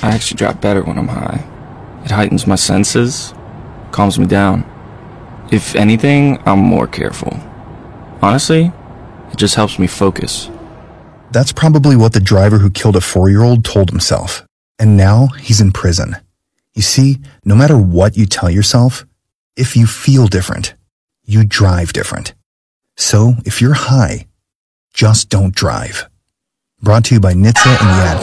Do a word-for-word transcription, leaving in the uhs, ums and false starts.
I actually drive better when I'm high. It heightens my senses, calms me down. If anything, I'm more careful. Honestly, it just helps me focus. That's probably what the driver who killed a four-year-old told himself. And now he's in prison. You see, no matter what you tell yourself, if you feel different, you drive different. So if you're high, just don't drive. Brought to you by N H T S A and the Ad